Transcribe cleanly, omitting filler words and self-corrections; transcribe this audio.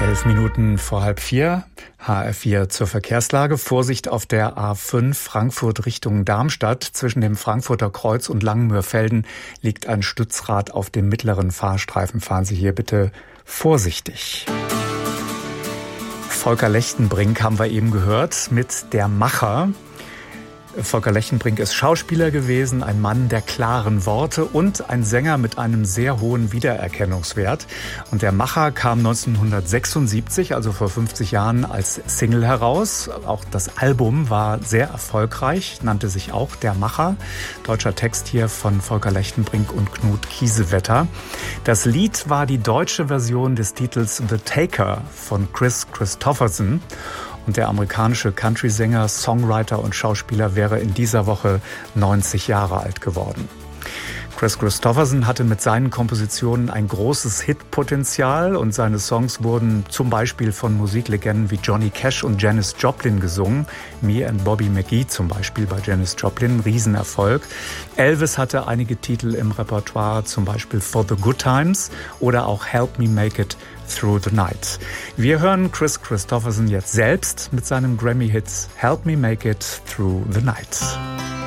11 Minuten vor 3:30, HR4 zur Verkehrslage. Vorsicht auf der A5 Frankfurt Richtung Darmstadt. Zwischen dem Frankfurter Kreuz und Langenmürfelden liegt ein Stützrad auf dem mittleren Fahrstreifen. Fahren Sie hier bitte vorsichtig. Volker Lechtenbrink haben wir eben gehört mit Der Macher. Volker Lechtenbrink ist Schauspieler gewesen, ein Mann der klaren Worte und ein Sänger mit einem sehr hohen Wiedererkennungswert. Und Der Macher kam 1976, also vor 50 Jahren, als Single heraus. Auch das Album war sehr erfolgreich, nannte sich auch Der Macher. Deutscher Text hier von Volker Lechtenbrink und Knut Kiesewetter. Das Lied war die deutsche Version des Titels The Taker von Kris Kristofferson. Und der amerikanische Country-Sänger, Songwriter und Schauspieler wäre in dieser Woche 90 Jahre alt geworden. Kris Kristofferson hatte mit seinen Kompositionen ein großes Hitpotenzial und seine Songs wurden zum Beispiel von Musiklegenden wie Johnny Cash und Janis Joplin gesungen. Me and Bobby McGee zum Beispiel bei Janis Joplin, Riesenerfolg. Elvis hatte einige Titel im Repertoire, zum Beispiel For the Good Times oder auch Help Me Make It Through the Night. Wir hören Kris Kristofferson jetzt selbst mit seinem Grammy-Hit Help Me Make It Through the Night.